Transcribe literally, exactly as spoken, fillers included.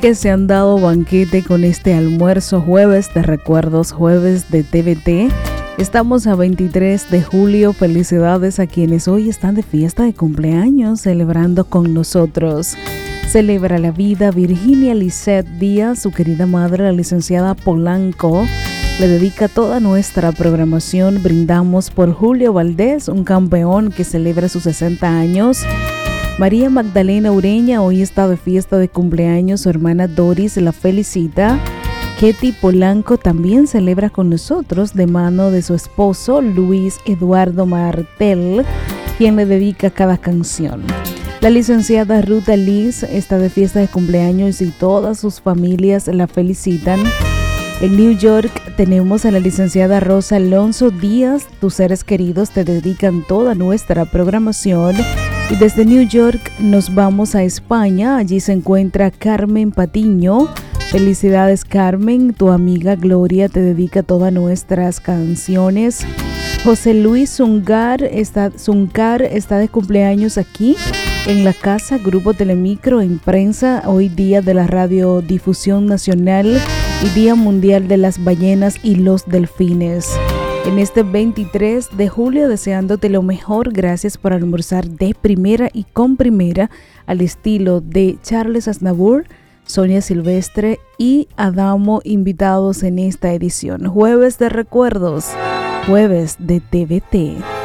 que se han dado banquete con este almuerzo jueves de recuerdos, jueves de T V T. Estamos a veintitrés de julio. Felicidades a quienes hoy están de fiesta de cumpleaños celebrando con nosotros. Celebra la vida Virginia Lisette Díaz, su querida madre, la licenciada Polanco. Le dedica toda nuestra programación. Brindamos por Julio Valdés, un campeón que celebra sus sesenta años. María Magdalena Ureña hoy está de fiesta de cumpleaños. Su hermana Doris la felicita. Ketty Polanco también celebra con nosotros de mano de su esposo Luis Eduardo Martel, quien le dedica cada canción. La licenciada Ruth Liz está de fiesta de cumpleaños y todas sus familias la felicitan. En New York tenemos a la licenciada Rosa Alonso Díaz. Tus seres queridos te dedican toda nuestra programación. Y desde New York nos vamos a España. Allí se encuentra Carmen Patiño. Felicidades, Carmen. Tu amiga Gloria te dedica todas nuestras canciones. José Luis Zungar está, Zuncar está de cumpleaños aquí en la casa Grupo Telemicro en prensa. Hoy día de la Radiodifusión Nacional y Día Mundial de las Ballenas y los Delfines. En este veintitrés de julio deseándote lo mejor. Gracias por almorzar de primera y con primera al estilo de Charles Aznavour, Sonia Silvestre y Adamo, invitados en esta edición. Jueves de recuerdos, jueves de T V T.